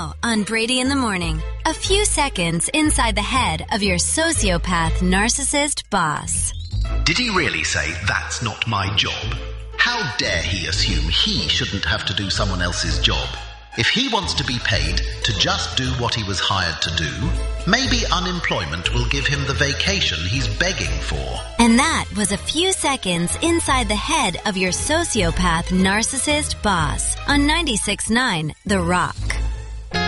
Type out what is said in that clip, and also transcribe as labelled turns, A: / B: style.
A: Now on Brady in the Morning, a few seconds inside the head of your sociopath narcissist boss.
B: Did he really say, "That's not my job"? How dare he assume he shouldn't have to do someone else's job? If he wants to be paid to just do what he was hired to do, maybe unemployment will give him the vacation he's begging for.
A: And that was a few seconds inside the head of your sociopath narcissist boss on 96.9 The Rock.